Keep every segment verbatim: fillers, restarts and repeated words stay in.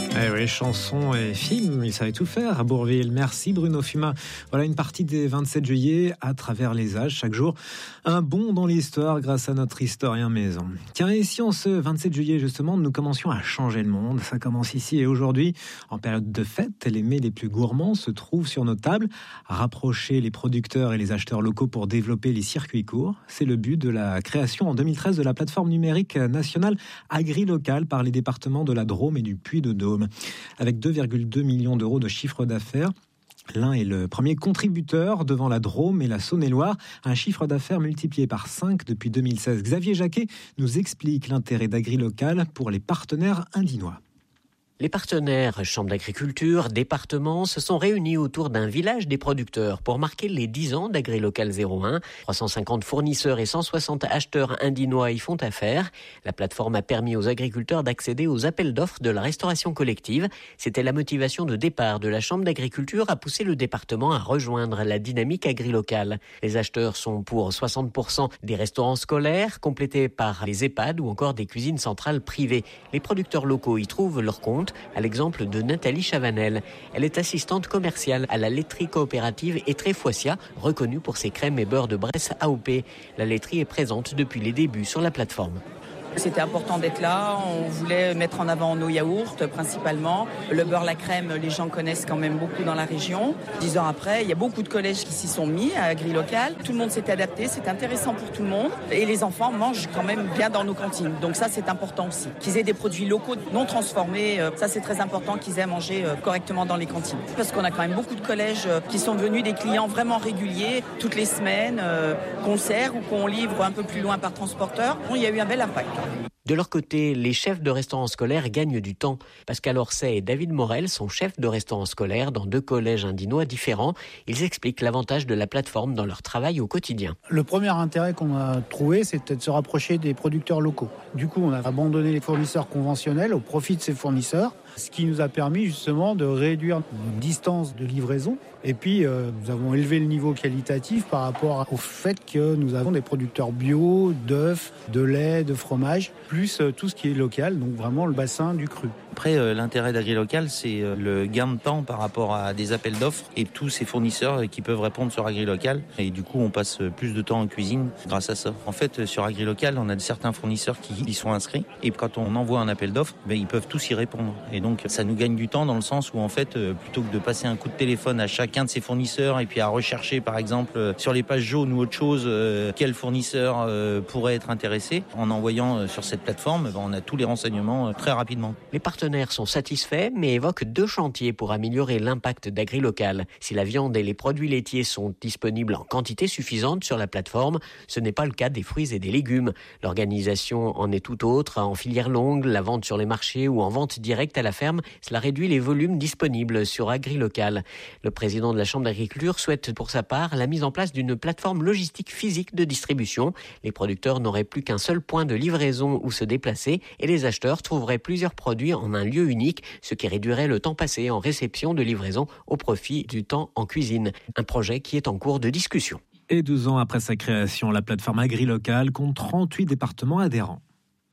Eh oui, chansons et films, il savait tout faire à Bourvil. Merci Bruno Fuma. Voilà une partie des vingt-sept juillet à travers les âges. Chaque jour, un bond dans l'histoire grâce à notre historien maison. Tiens, et si en ce vingt-sept juillet, justement, nous commencions à changer le monde? Ça commence ici et aujourd'hui. En période de fête, les mets les plus gourmands se trouvent sur nos tables. Rapprocher les producteurs et les acheteurs locaux pour développer les circuits courts. C'est le but de la création en deux mille treize de la plateforme numérique nationale AgriLocal par les départements de la Drôme et du Puy-de-Dôme. Avec deux virgule deux millions d'euros de chiffre d'affaires, l'un est le premier contributeur devant la Drôme et la Saône-et-Loire, un chiffre d'affaires multiplié par cinq depuis deux mille seize. Xavier Jacquet nous explique l'intérêt d'AgriLocal pour les partenaires indinois. Les partenaires, chambres d'agriculture, départements, se sont réunis autour d'un village des producteurs pour marquer les dix ans d'AgriLocal zéro un. trois cent cinquante fournisseurs et cent soixante acheteurs indinois y font affaire. La plateforme a permis aux agriculteurs d'accéder aux appels d'offres de la restauration collective. C'était la motivation de départ de la chambre d'agriculture à pousser le département à rejoindre la dynamique AgriLocal. Les acheteurs sont pour soixante pour cent des restaurants scolaires, complétés par les EHPAD ou encore des cuisines centrales privées. Les producteurs locaux y trouvent leur compte, à l'exemple de Nathalie Chavanel. Elle est assistante commerciale à la laiterie coopérative Etré Foissia, reconnue pour ses crèmes et beurres de Bresse A O P. La laiterie est présente depuis les débuts sur la plateforme. C'était important d'être là, on voulait mettre en avant nos yaourts principalement. Le beurre, la crème, les gens connaissent quand même beaucoup dans la région. Dix ans après, il y a beaucoup de collèges qui s'y sont mis à AgriLocal. Tout le monde s'est adapté, c'est intéressant pour tout le monde. Et les enfants mangent quand même bien dans nos cantines. Donc ça, c'est important aussi. Qu'ils aient des produits locaux non transformés, ça c'est très important qu'ils aient à manger correctement dans les cantines. Parce qu'on a quand même beaucoup de collèges qui sont devenus des clients vraiment réguliers, toutes les semaines, qu'on sert ou qu'on livre un peu plus loin par transporteur. Bon, il y a eu un bel impact. De leur côté, les chefs de restaurants scolaires gagnent du temps. Pascal Orsay et David Morel sont chefs de restaurants scolaires dans deux collèges indinois différents. Ils expliquent l'avantage de la plateforme dans leur travail au quotidien. Le premier intérêt qu'on a trouvé, c'était de se rapprocher des producteurs locaux. Du coup, on a abandonné les fournisseurs conventionnels au profit de ces fournisseurs, ce qui nous a permis justement de réduire nos distances de livraison. Et puis, euh, nous avons élevé le niveau qualitatif par rapport au fait que nous avons des producteurs bio, d'œufs, de lait, de fromage, plus euh, tout ce qui est local, donc vraiment le bassin du cru. Après, euh, l'intérêt d'AgriLocal, c'est euh, le gain de temps par rapport à des appels d'offres et tous ces fournisseurs euh, qui peuvent répondre sur AgriLocal. Et du coup, on passe plus de temps en cuisine grâce à ça. En fait, sur AgriLocal, on a certains fournisseurs qui y sont inscrits. Et quand on envoie un appel d'offres, ben, ils peuvent tous y répondre. Et donc, ça nous gagne du temps dans le sens où, en fait, euh, plutôt que de passer un coup de téléphone à chacun de ces fournisseurs et puis à rechercher, par exemple, euh, sur les pages jaunes ou autre chose, euh, quel fournisseur euh, pourrait être intéressé, en envoyant euh, sur cette plateforme, ben, on a tous les renseignements euh, très rapidement. Les partenaires sont satisfaits, mais évoquent deux chantiers pour améliorer l'impact d'AgriLocal. Si la viande et les produits laitiers sont disponibles en quantité suffisante sur la plateforme, ce n'est pas le cas des fruits et des légumes. L'organisation en est tout autre. En filière longue, la vente sur les marchés ou en vente directe à la ferme, cela réduit les volumes disponibles sur AgriLocal. Le président de la Chambre d'agriculture souhaite pour sa part la mise en place d'une plateforme logistique physique de distribution. Les producteurs n'auraient plus qu'un seul point de livraison où se déplacer et les acheteurs trouveraient plusieurs produits en un lieu unique, ce qui réduirait le temps passé en réception de livraison au profit du temps en cuisine. Un projet qui est en cours de discussion. Et douze ans après sa création, la plateforme AgriLocal compte trente-huit départements adhérents.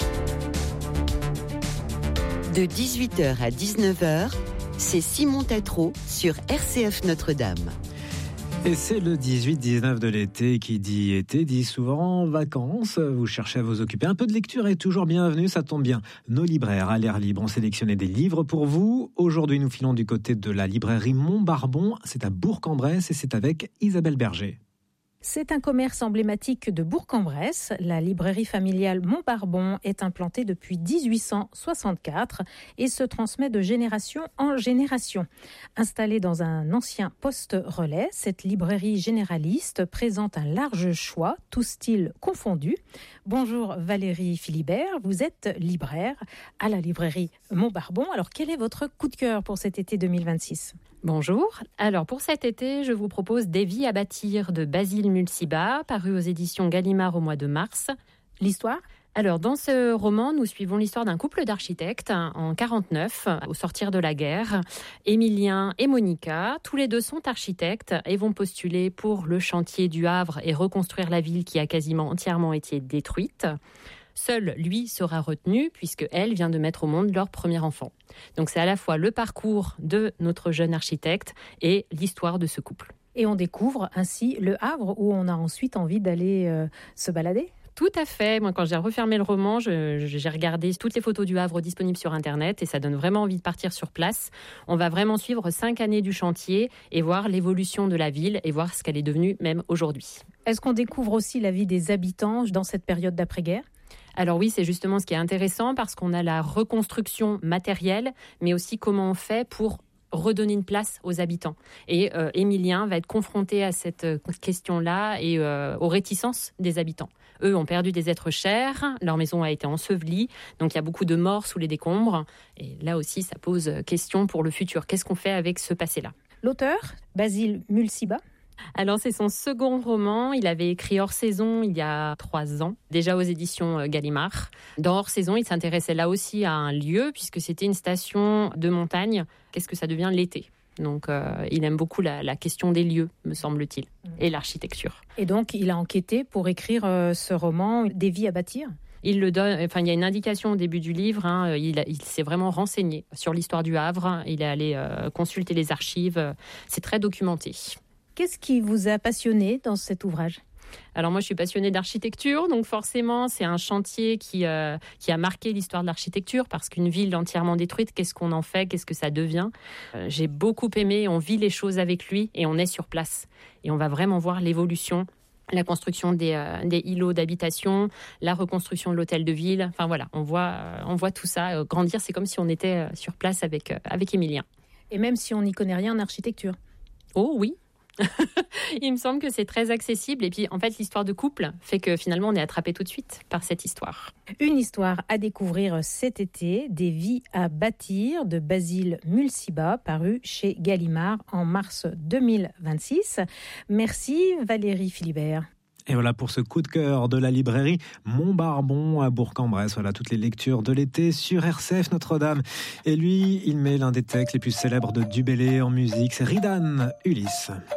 De dix-huit heures à dix-neuf heures, c'est Simon Tatro sur R C F Notre-Dame. Et c'est le dix-huit dix-neuf de l'été. Qui dit été dit souvent vacances. Vous cherchez à vous occuper. Un peu de lecture est toujours bienvenue, ça tombe bien. Nos libraires à l'air libre ont sélectionné des livres pour vous. Aujourd'hui, nous filons du côté de la librairie Montbarbon. C'est à Bourg-en-Bresse et c'est avec Isabelle Berger. C'est un commerce emblématique de Bourg-en-Bresse. La librairie familiale Montbarbon est implantée depuis dix-huit cent soixante-quatre et se transmet de génération en génération. Installée dans un ancien poste relais, cette librairie généraliste présente un large choix, tous styles confondus. Bonjour Valérie Philibert, vous êtes libraire à la librairie Montbarbon. Alors quel est votre coup de cœur pour cet été deux mille vingt-six ? Bonjour. Alors pour cet été, je vous propose Des vies à bâtir de Basile Mulciba, paru aux éditions Gallimard au mois de mars. L'histoire ? Alors dans ce roman, nous suivons l'histoire d'un couple d'architectes en quarante-neuf, au sortir de la guerre. Émilien et Monica, tous les deux sont architectes et vont postuler pour le chantier du Havre et reconstruire la ville qui a quasiment entièrement été détruite. Seul lui sera retenu puisque elle vient de mettre au monde leur premier enfant. Donc c'est à la fois le parcours de notre jeune architecte et l'histoire de ce couple. Et on découvre ainsi le Havre où on a ensuite envie d'aller euh, se balader. Tout à fait. Moi, quand j'ai refermé le roman, je, j'ai regardé toutes les photos du Havre disponibles sur Internet et ça donne vraiment envie de partir sur place. On va vraiment suivre cinq années du chantier et voir l'évolution de la ville et voir ce qu'elle est devenue même aujourd'hui. Est-ce qu'on découvre aussi la vie des habitants dans cette période d'après-guerre ? Alors oui, c'est justement ce qui est intéressant parce qu'on a la reconstruction matérielle, mais aussi comment on fait pour redonner une place aux habitants. Et euh, Émilien va être confronté à cette question-là et euh, aux réticences des habitants. Eux ont perdu des êtres chers, leur maison a été ensevelie, donc il y a beaucoup de morts sous les décombres. Et là aussi, ça pose question pour le futur. Qu'est-ce qu'on fait avec ce passé-là ? L'auteur, Basile Mulciba. Alors c'est son second roman, il avait écrit Hors Saison il y a trois ans, déjà aux éditions Gallimard. Dans Hors Saison, il s'intéressait là aussi à un lieu, puisque c'était une station de montagne. Qu'est-ce que ça devient l'été ? Donc euh, il aime beaucoup la, la question des lieux, me semble-t-il, et l'architecture. Et donc il a enquêté pour écrire euh, ce roman, Des vies à bâtir ? Il le donne, enfin, il y a une indication au début du livre, hein, il, il s'est vraiment renseigné sur l'histoire du Havre, il est allé euh, consulter les archives, c'est très documenté. Qu'est-ce qui vous a passionné dans cet ouvrage ? Alors moi, je suis passionnée d'architecture, donc forcément, c'est un chantier qui, euh, qui a marqué l'histoire de l'architecture, parce qu'une ville entièrement détruite, qu'est-ce qu'on en fait ? Qu'est-ce que ça devient ? euh, J'ai beaucoup aimé, on vit les choses avec lui et on est sur place. Et on va vraiment voir l'évolution, la construction des, euh, des îlots d'habitation, la reconstruction de l'hôtel de ville. Enfin voilà, on voit, euh, on voit tout ça euh, grandir. C'est comme si on était euh, sur place avec, euh, avec Émilien. Et même si on n'y connaît rien en architecture ? Oh oui. Il me semble que c'est très accessible et puis en fait l'histoire de couple fait que finalement on est attrapé tout de suite par cette histoire. Une histoire à découvrir cet été, Des vies à bâtir de Basile Mulciba, paru chez Gallimard en mars deux mille vingt-six. Merci Valérie Philibert. Et voilà pour ce coup de cœur de la librairie Montbarbon à Bourg-en-Bresse. Voilà toutes les lectures de l'été sur R C F Notre-Dame. Et lui, il met l'un des textes les plus célèbres de Dubélé en musique, c'est Ridan Ulysse.